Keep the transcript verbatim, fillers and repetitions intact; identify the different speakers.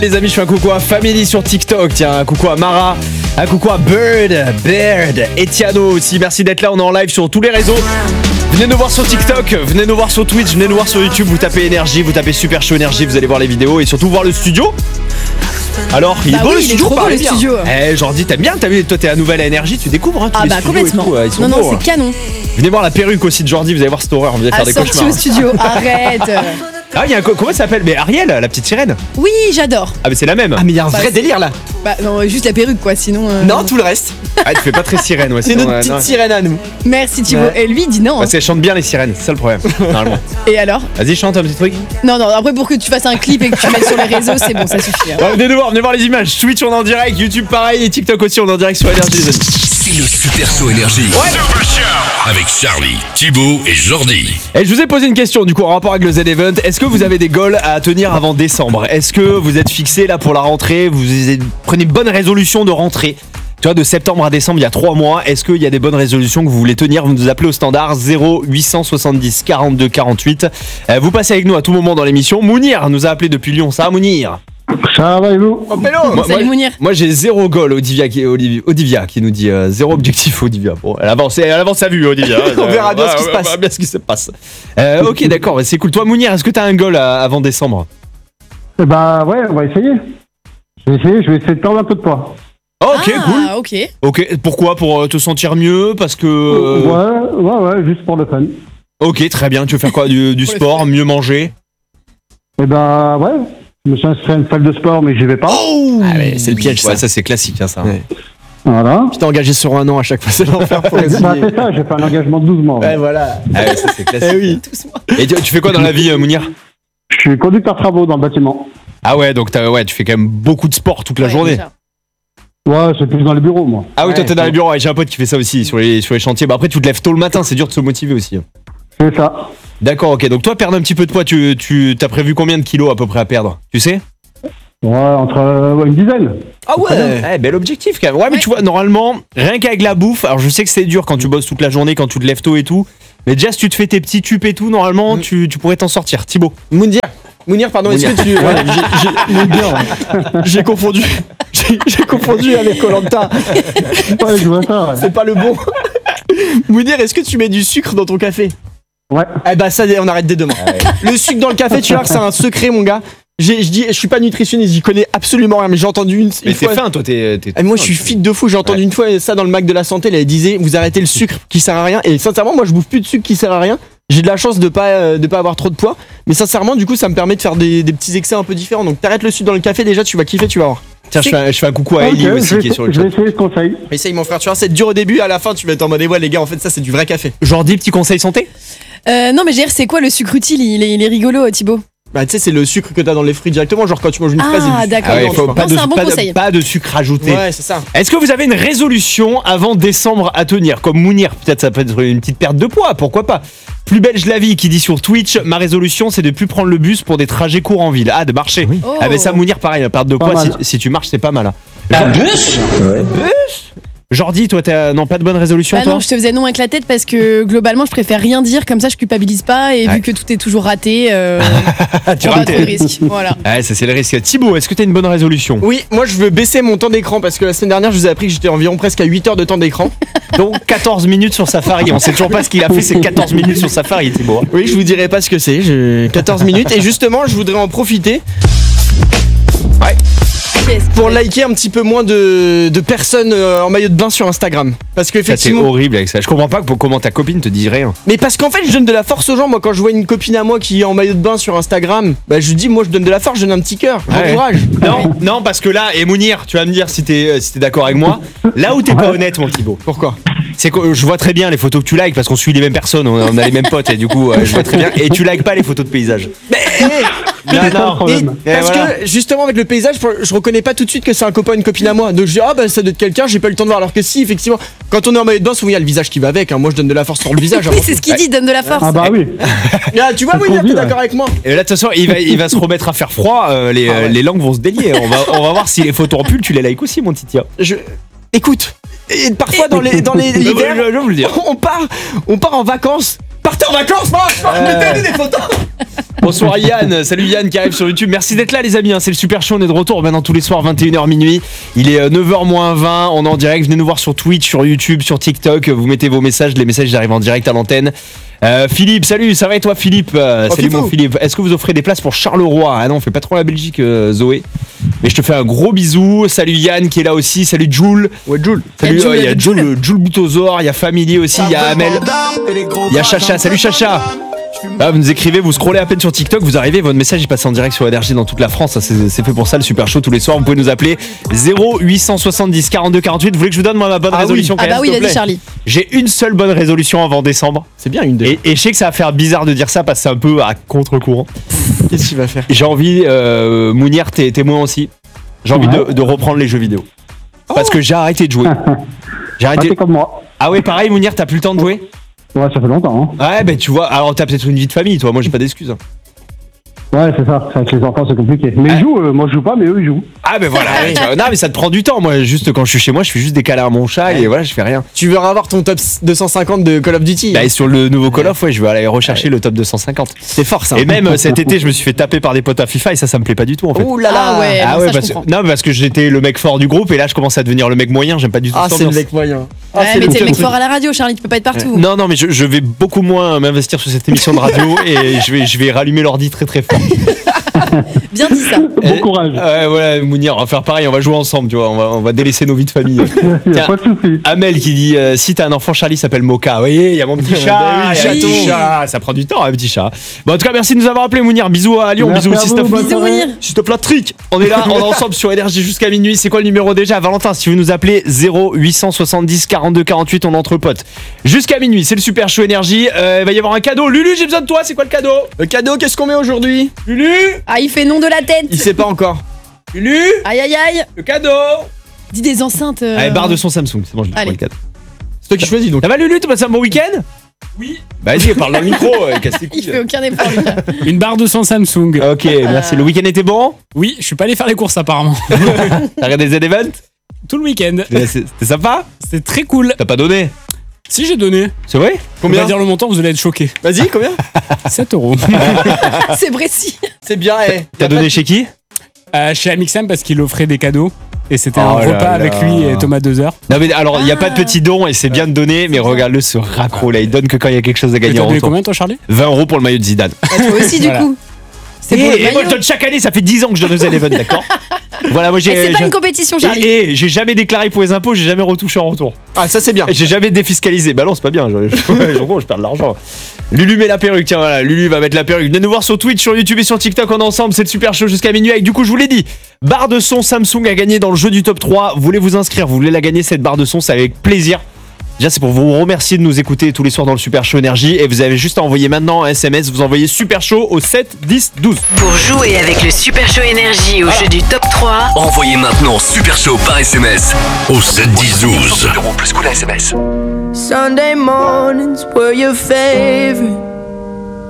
Speaker 1: Les amis, je fais un coucou à Family sur TikTok, tiens, un coucou à Mara, un coucou à Bird, Bird, Etiano aussi, merci d'être là, on est en live sur tous les réseaux. Venez nous voir sur TikTok, venez nous voir sur Twitch, venez nous voir sur YouTube, vous tapez énergie, vous tapez Super Show énergie, vous allez voir les vidéos et surtout voir le studio. Alors, il
Speaker 2: bah
Speaker 1: est beau
Speaker 2: oui,
Speaker 1: le
Speaker 2: il
Speaker 1: studio,
Speaker 2: est trop beau, le
Speaker 1: bien.
Speaker 2: studio.
Speaker 1: Eh, Jordi, t'aimes bien, t'as vu, toi t'es à Nouvelle à Énergie, tu découvres hein, tous
Speaker 2: Ah
Speaker 1: les
Speaker 2: bah
Speaker 1: studios
Speaker 2: complètement.
Speaker 1: et tout, ils sont
Speaker 2: non non,
Speaker 1: beaux,
Speaker 2: c'est
Speaker 1: hein.
Speaker 2: canon.
Speaker 1: Venez voir la perruque aussi de Jordi, vous allez voir cette horreur, vous allez faire des
Speaker 2: Assorti
Speaker 1: cauchemars.
Speaker 2: au studio, arrête.
Speaker 1: Ah, il y a un, co- comment ça s'appelle? Mais Ariel, la petite sirène.
Speaker 2: Oui, j'adore.
Speaker 1: Ah, mais c'est la même.
Speaker 3: Ah mais il y a un
Speaker 2: Bah,
Speaker 3: vrai
Speaker 2: c'est-
Speaker 3: délire là.
Speaker 2: Bah non, juste la perruque quoi, sinon. euh,
Speaker 3: Non, tout le reste.
Speaker 1: Ah, tu fais pas très sirène, ouais.
Speaker 3: C'est
Speaker 1: sinon,
Speaker 3: notre
Speaker 1: euh,
Speaker 3: petite
Speaker 1: non.
Speaker 3: sirène à nous.
Speaker 2: Merci Thibaut.
Speaker 3: Ouais.
Speaker 2: Et lui il dit non. hein.
Speaker 1: Parce qu'elles chantent bien les sirènes, c'est ça le problème, normalement.
Speaker 2: Et alors?
Speaker 1: Vas-y, chante un petit truc.
Speaker 2: Non non, après pour que tu fasses un clip et que tu mettes sur les réseaux, c'est bon, ça suffit. hein.
Speaker 1: Ouais, venez nous voir, venez voir les images. Twitch, on est en direct, YouTube pareil, et TikTok aussi, on est en direct sur Énergie, les amis.
Speaker 4: C'est le Super Show Énergie. Avec Charlie, Thibaut et Jordi.
Speaker 1: Et je vous ai posé une question du coup en rapport avec le Z-Event. Est-ce que vous avez des goals à tenir avant décembre? Est-ce que vous êtes fixé là pour la rentrée? Vous êtes- prenez une bonne résolution de rentrée? Tu vois, de septembre à décembre, il y a trois mois. Est-ce qu'il y a des bonnes résolutions que vous voulez tenir? Vous nous appelez au standard zéro huit cent soixante-dix quarante-deux quarante-huit. Euh, vous passez avec nous à tout moment dans l'émission. Mounir nous a appelé depuis Lyon. Ça va, Mounir?
Speaker 5: Ça va et vous?
Speaker 1: Moi,
Speaker 2: Salut Mounir.
Speaker 1: moi, j'ai zéro goal, Olivia qui, Olivia, Olivia qui nous dit euh, zéro objectif, Olivia. Bon, elle avance, elle avance sa vue, Olivia.
Speaker 3: On verra bien
Speaker 1: Ouais,
Speaker 3: ce qui se
Speaker 1: ouais,
Speaker 3: passe.
Speaker 1: On verra bien ce qui se passe. Euh, ok, d'accord, c'est cool. Toi, Mounir, est-ce que t'as un goal à- avant décembre?
Speaker 5: Eh bah ouais, on va essayer. Je vais essayer, je vais essayer de perdre un peu de poids.
Speaker 1: Ok,
Speaker 2: ah,
Speaker 1: cool.
Speaker 2: ok.
Speaker 1: Ok, pourquoi? Pour euh, te sentir mieux? Parce que. euh,
Speaker 5: Ouais, ouais, ouais, juste pour le fun.
Speaker 1: Ok, très bien. Tu veux faire quoi? Du, du
Speaker 2: Pour le
Speaker 1: sport, mieux manger?
Speaker 5: Eh bah ouais, je me suis inscrit à une salle de sport mais j'y vais pas.
Speaker 1: Oh
Speaker 3: Ah ouais, c'est le piège,
Speaker 1: Ouais,
Speaker 3: ça.
Speaker 1: ça c'est classique, hein, ça.
Speaker 3: Ouais.
Speaker 5: Voilà.
Speaker 3: Je t'ai engagé sur un an à chaque fois, c'est l'enfer pour les
Speaker 5: Bah
Speaker 3: signer.
Speaker 5: c'est ça, j'ai fait un engagement de douze mois.
Speaker 3: Ouais, voilà.
Speaker 1: Ah ouais, ça c'est classique.
Speaker 3: Eh oui.
Speaker 1: Et tu, tu fais quoi dans la vie, euh, Mounir?
Speaker 5: Je suis conducteur travaux dans le bâtiment.
Speaker 1: Ah ouais, donc t'as- ouais, tu fais quand même beaucoup de sport toute la
Speaker 2: Ouais,
Speaker 1: journée.
Speaker 2: déjà.
Speaker 5: Ouais, c'est plus dans les bureaux moi.
Speaker 1: Ah oui, toi
Speaker 3: Ouais,
Speaker 1: t'es dans
Speaker 3: ouais.
Speaker 1: les bureaux, ouais, j'ai un pote qui fait ça aussi sur les, sur les chantiers. Bah après, tu te lèves tôt le matin, c'est dur de se motiver aussi.
Speaker 5: C'est ça.
Speaker 1: D'accord, ok. Donc toi, perdre un petit peu de poids, tu, tu as prévu combien de kilos à peu près à perdre? Tu sais?
Speaker 5: Ouais, entre euh, ouais, une dizaine.
Speaker 3: Ah ouais.
Speaker 1: Eh, bel objectif quand même. Ouais, mais
Speaker 2: Ouais.
Speaker 1: tu vois, normalement, rien qu'avec la bouffe, alors je sais que c'est dur quand tu bosses toute la journée, quand tu te lèves tôt et tout, mais déjà si tu te fais tes petits tubes et tout, normalement,
Speaker 3: Mm.
Speaker 1: tu, tu pourrais t'en sortir. Thibaut.
Speaker 3: Mounir. Mounir, pardon, est-ce que tu. Ouais, j'ai- j'ai-
Speaker 5: Mon Dieu, ouais.
Speaker 3: J'ai confondu. J'ai j'ai confondu avec Koh-Lanta.
Speaker 5: Ouais, je vois ça, ouais.
Speaker 3: C'est pas le bon. Mounir, est-ce que tu mets du sucre dans ton café?
Speaker 5: Ouais.
Speaker 3: Eh bah ça, on arrête dès demain. Le sucre dans le café, tu vois que c'est un secret, mon gars. J'ai- Je dis, je suis pas nutritionniste, j'y connais absolument rien, mais j'ai entendu une,
Speaker 1: Mais
Speaker 3: une
Speaker 1: t'es
Speaker 3: fois.
Speaker 1: fin, toi, t'es. t'es-
Speaker 3: Eh, moi je suis fit de fou, j'ai entendu
Speaker 1: Ouais.
Speaker 3: une fois ça dans le Mac de la santé, elle disait vous arrêtez le sucre qui sert à rien, et sincèrement moi je bouffe plus de sucre qui sert à rien, j'ai de la chance de pas, euh, de pas avoir trop de poids, mais sincèrement du coup ça me permet de faire des, des petits excès un peu différents, donc t'arrêtes le sucre dans le café déjà, tu vas kiffer, tu vas voir.
Speaker 1: Tiens, je fais, un- je fais un coucou à
Speaker 5: Ok,
Speaker 1: Ellie aussi
Speaker 5: je vais,
Speaker 1: qui est sur le
Speaker 5: je vais
Speaker 1: chat.
Speaker 5: essayer ce conseil.
Speaker 3: Essaye mon frère, tu vois c'est dur au début, à la fin tu vas être en mode ouais les gars en fait ça c'est du vrai café.
Speaker 1: Jordi, petit conseil santé?
Speaker 2: Euh, non mais j'ai c'est quoi le sucre utile? Il est, il est rigolo Thibaut.
Speaker 3: Bah tu sais c'est le sucre que t'as dans les fruits directement, genre quand tu manges une fraise
Speaker 2: Ah
Speaker 3: et du
Speaker 2: d'accord.
Speaker 1: Ah ouais,
Speaker 3: non,
Speaker 1: faut
Speaker 3: je
Speaker 1: pas,
Speaker 2: Non,
Speaker 1: de,
Speaker 2: c'est un bon
Speaker 1: pas, de,
Speaker 2: conseil.
Speaker 1: pas de sucre ajouté.
Speaker 3: Ouais c'est ça.
Speaker 1: Est-ce que vous avez une résolution avant décembre à tenir? Comme Mounir, peut-être ça peut être une petite perte de poids, pourquoi pas? Plus belge la vie qui dit sur Twitch, ma résolution c'est de plus prendre le bus pour des trajets courts en ville. Ah, de marcher.
Speaker 2: Oh.
Speaker 1: Ah, mais ça, Mounir, pareil, perte de
Speaker 5: Pas
Speaker 1: poids, si,
Speaker 5: mal.
Speaker 1: si tu marches, c'est pas mal. Hein. Bus Jordi, toi, t'as non, pas de bonne résolution,
Speaker 2: Bah
Speaker 1: toi?
Speaker 2: non, je te faisais non avec la tête parce que globalement je préfère rien dire, comme ça je culpabilise pas et
Speaker 1: Ouais.
Speaker 2: vu que tout est toujours raté, euh,
Speaker 1: tu
Speaker 2: pas
Speaker 1: rates.
Speaker 2: trop de risques. Voilà.
Speaker 1: Ouais, ça c'est le risque. Thibaut, est-ce que t'as une bonne résolution?
Speaker 3: Oui, moi je veux baisser mon temps d'écran parce que la semaine dernière je vous ai appris que j'étais environ presque à huit heures de temps d'écran.
Speaker 1: Donc quatorze minutes sur Safari. On sait toujours pas ce qu'il a fait, c'est quatorze minutes sur Safari, Thibaut.
Speaker 3: Oui, je vous dirai pas ce que c'est, j'ai quatorze minutes et justement je voudrais en profiter
Speaker 2: Yes.
Speaker 3: pour liker un petit peu moins de, de personnes euh, en maillot de bain sur Instagram. Parce que
Speaker 1: Ça, c'est
Speaker 3: effectivement.
Speaker 1: horrible avec ça. Je comprends pas que- comment ta copine te dit rien.
Speaker 3: Mais parce qu'en fait, je donne de la force aux gens. Moi, quand je vois une copine à moi qui est en maillot de bain sur Instagram, bah je lui dis, moi je donne de la force, je donne un petit cœur.
Speaker 1: Ouais.
Speaker 3: J'encourage.
Speaker 1: Non, non, parce que là, et Mounir, tu vas me dire si t'es euh, si t'es d'accord avec moi. Là où t'es pas honnête, mon Thibaut.
Speaker 3: Pourquoi?
Speaker 1: C'est que je vois très bien les photos que tu likes parce qu'on suit les mêmes personnes, on a, on a les mêmes potes et du coup, euh, je vois très bien. Et tu likes pas les photos de paysages.
Speaker 5: C'est ça le problème.
Speaker 3: Et parce
Speaker 1: voilà.
Speaker 3: que justement avec le paysage je reconnais pas tout de suite que c'est un copain, une copine à moi, donc je dis ah bah ça doit être quelqu'un, j'ai pas eu le temps de voir, alors que si effectivement quand on est en maillot de bain souvent il y a le visage qui va avec, hein. Moi je donne de la force sur le visage
Speaker 2: Oui,
Speaker 3: avant
Speaker 2: c'est
Speaker 3: tout.
Speaker 2: ce qu'il dit, donne de la force.
Speaker 5: Ah bah oui.
Speaker 3: Ah, tu vois
Speaker 5: C'est
Speaker 3: oui
Speaker 5: ce qu'on
Speaker 3: t'es
Speaker 5: dit,
Speaker 3: d'accord avec moi.
Speaker 1: Et là, de toute façon, il va, il va se remettre à faire froid, euh, les,
Speaker 3: Ah ouais.
Speaker 1: euh, les langues vont se délier. On va, on va voir si les photos en pull, tu les likes aussi, mon Titia.
Speaker 3: Je écoute, et parfois dans les dans les
Speaker 1: Je,
Speaker 3: l'hiver
Speaker 1: je- je vous le dire.
Speaker 3: on part on part en vacances
Speaker 1: Partez en vacances, moi je vais te donner des photos. Bonsoir Yann, salut Yann qui arrive sur YouTube. Merci d'être là les amis, hein. C'est le Super Show, on est de retour maintenant tous les soirs vingt et une heures minuit. Il est neuf heures moins vingt, on est en direct, venez nous voir sur Twitch, sur YouTube, sur TikTok, vous mettez vos messages, les messages arrivent en direct à l'antenne. Euh, Philippe, salut, ça va et toi Philippe euh,
Speaker 3: oh,
Speaker 1: Salut mon Philippe, est-ce que vous offrez des places pour Charleroi? Ah non, on fait pas trop la Belgique euh, Zoé. Mais je te fais un gros bisou, salut Yann qui est là aussi, salut Jules.
Speaker 3: Ouais, Jules.
Speaker 1: Salut,
Speaker 2: Jules,
Speaker 1: il y a
Speaker 2: Jules.
Speaker 1: Jules, Jules Boutosaur, il y a Family aussi, il y a Amel, il y a Chacha, salut Chacha. Ah, vous nous écrivez, vous scrollez à peine sur TikTok, vous arrivez, votre message il passe en direct sur Énergie dans toute la France, c'est, c'est fait pour ça le Super Show tous les soirs, vous pouvez nous appeler zéro huit cent soixante-dix quarante-deux quarante-huit. Vous voulez que je vous donne moi ma bonne
Speaker 3: Ah
Speaker 1: résolution
Speaker 3: oui.
Speaker 1: quand
Speaker 2: Ah bah
Speaker 1: même,
Speaker 2: oui,
Speaker 1: s'il te
Speaker 2: vas-y
Speaker 1: plaît
Speaker 2: Charlie.
Speaker 1: J'ai une seule bonne résolution avant décembre.
Speaker 3: C'est bien une des.
Speaker 1: Et, et je sais que ça va faire bizarre de dire ça parce que c'est un peu à contre-courant.
Speaker 3: Qu'est-ce qu'il va faire?
Speaker 1: J'ai envie, euh, Mounir, t'es témoin aussi, j'ai envie
Speaker 5: Ouais.
Speaker 1: de, de reprendre les jeux vidéo. Parce que j'ai arrêté de jouer. J'ai
Speaker 5: Ah,
Speaker 1: arrêté.
Speaker 5: t'es comme moi.
Speaker 1: Ah ouais, pareil Mounir, t'as plus le temps de jouer?
Speaker 5: Ouais, ça fait longtemps. Hein.
Speaker 1: Ouais, bah tu vois, alors t'as peut-être une vie de famille, toi, moi j'ai pas d'excuses.
Speaker 5: Ouais, c'est ça. Avec les enfants, c'est compliqué. Mais
Speaker 1: Ah.
Speaker 5: ils jouent, euh, moi je joue pas, mais eux ils jouent.
Speaker 1: Ah ben voilà, oui, tu vois. Non mais ça te prend du temps, moi juste quand je suis chez moi, je fais juste des câlins à mon chat et voilà, je fais rien.
Speaker 3: Tu veux avoir ton top deux cent cinquante de Call of Duty?
Speaker 1: Bah, et sur le nouveau Call of, ouais, je vais aller rechercher le top deux cent cinquante.
Speaker 3: C'est fort ça.
Speaker 1: Et même euh, cet été, je me suis fait taper par des potes à FIFA et ça, ça me plaît pas du tout en fait.
Speaker 3: Ouh là là.
Speaker 2: Ah ouais.
Speaker 1: Ah
Speaker 2: bon,
Speaker 1: ouais,
Speaker 2: ça, je
Speaker 1: parce,
Speaker 2: comprends.
Speaker 1: non, parce que j'étais le mec fort du groupe et là je commence à devenir le mec moyen, j'aime pas du tout
Speaker 3: Ah,
Speaker 1: cette
Speaker 3: c'est le
Speaker 1: ambiance.
Speaker 3: mec moyen. Ah,
Speaker 2: Ouais,
Speaker 3: c'est
Speaker 2: mais
Speaker 3: le
Speaker 2: t'es le mec
Speaker 3: truc.
Speaker 2: fort à la radio, Charlie, tu peux pas être partout.
Speaker 1: Non, non, mais je, je vais beaucoup moins m'investir sur cette émission de radio et je vais, je vais rallumer l'ordi très très fort.
Speaker 2: Bien dit ça.
Speaker 5: Bon
Speaker 1: Et-
Speaker 5: courage.
Speaker 1: Ouais, voilà, Mounir, on va faire pareil, on va jouer ensemble, tu vois, on va, on va délaisser nos vies de famille.
Speaker 5: Il y
Speaker 1: tiens.
Speaker 5: a pas de soucis.
Speaker 1: Amel qui dit euh, si t'as un enfant, Charlie s'appelle Moka. Vous voyez, il y a mon petit chat,
Speaker 3: Bah oui,
Speaker 1: il y a un
Speaker 2: chaton.
Speaker 1: petit chat. Ça prend du temps, un petit chat. Bon, en tout cas, merci de nous avoir appelé, Mounir. Bisous à Lyon,
Speaker 5: Merci
Speaker 1: bisous
Speaker 5: à
Speaker 1: aussi,
Speaker 5: vous,
Speaker 1: Stop.
Speaker 5: bonne
Speaker 2: Bisous,
Speaker 5: soirée.
Speaker 2: Mounir.
Speaker 1: Stop la trick. On est là, on est ensemble sur Énergie jusqu'à minuit. C'est quoi le numéro déjà? Valentin, si vous nous appelez zéro huit cent soixante-dix quarante-deux quarante-huit, on est entre potes. Jusqu'à minuit, c'est le Super Show Énergie. Euh, il va y avoir un cadeau. Lulu, j'ai besoin de toi. C'est quoi le cadeau?
Speaker 3: Le cadeau, qu'est-ce qu'on met aujourd'hui?
Speaker 1: Lulu,
Speaker 2: Ah, il fait nom de la tête.
Speaker 3: Il sait pas encore.
Speaker 1: Lulu,
Speaker 2: Aïe aïe aïe.
Speaker 1: le cadeau.
Speaker 2: Dis des enceintes. euh,
Speaker 1: Allez, barre de son Samsung. C'est bon, je lui prends
Speaker 2: Allez.
Speaker 1: le cadeau.
Speaker 3: C'est toi qui choisis donc.
Speaker 1: Ça va, Lulu? T'as passé un bon week-end? Oui. Bah, vas-y, parle dans le micro. euh, casse tes
Speaker 2: Il
Speaker 1: couilles.
Speaker 2: fait aucun effort, Lucas.
Speaker 6: Une barre de son Samsung.
Speaker 1: Ok, merci. Le week-end était bon?
Speaker 6: Oui, je suis pas allé faire les courses apparemment.
Speaker 1: T'as regardé les events?
Speaker 6: Tout le week-end.
Speaker 1: C'était c'était sympa?
Speaker 6: C'était très cool.
Speaker 1: T'as pas donné?
Speaker 6: Si j'ai donné,
Speaker 1: C'est vrai?
Speaker 6: on va dire le montant, vous allez être choqués.
Speaker 3: Vas-y, combien?
Speaker 6: sept euros.
Speaker 2: C'est précis.
Speaker 3: C'est bien, eh.
Speaker 1: T'as donné chez qui?
Speaker 6: Euh, chez Amixem parce qu'il offrait des cadeaux. Et c'était
Speaker 1: Oh
Speaker 6: un
Speaker 1: là
Speaker 6: repas
Speaker 1: là.
Speaker 6: avec lui et Thomas Dozer.
Speaker 1: Non mais alors il y a
Speaker 2: Ah.
Speaker 1: pas de petit don et c'est bien de donner mais regarde-le ce raccro là, il donne que quand il y a quelque chose à
Speaker 6: Et
Speaker 1: gagner
Speaker 6: t'as
Speaker 1: en
Speaker 6: donné
Speaker 1: retour.
Speaker 6: combien toi Charlie?
Speaker 1: vingt euros pour le maillot de Zidane.
Speaker 2: Bah, toi aussi, du
Speaker 6: Voilà.
Speaker 2: coup. C'est
Speaker 1: Et,
Speaker 2: pour le
Speaker 1: et moi
Speaker 2: maillot.
Speaker 1: je donne chaque année, ça fait dix ans que je donne aux Eleven, d'accord? Voilà, moi
Speaker 2: Et
Speaker 1: j'ai
Speaker 2: c'est pas
Speaker 1: j'ai-
Speaker 2: une compétition, Charlie.
Speaker 1: et, et j'ai jamais déclaré pour les impôts, j'ai jamais retouché en retour.
Speaker 3: Ah, ça c'est bien.
Speaker 1: Et j'ai jamais défiscalisé. Bah non, c'est pas bien, je, je, je, je perds de l'argent. Lulu met la perruque, tiens voilà, Lulu va mettre la perruque. Venez nous voir sur Twitch, sur YouTube et sur TikTok, on est ensemble, c'est le Super Show jusqu'à minuit avec du coup je vous l'ai dit, barre de son Samsung à gagner dans le jeu du top trois. Vous voulez vous inscrire, vous voulez la gagner cette barre de son, c'est avec plaisir. Déjà c'est pour vous remercier de nous écouter tous les soirs dans le Super Show Énergie et vous avez juste à envoyer maintenant un S M S, vous envoyez Super Show au sept dix douze.
Speaker 7: Pour jouer avec le Super Show Énergie au jeu du top trois,
Speaker 4: Envoyez maintenant Super Show par S M S au sept dix douze.
Speaker 8: Sunday mornings were your favorite.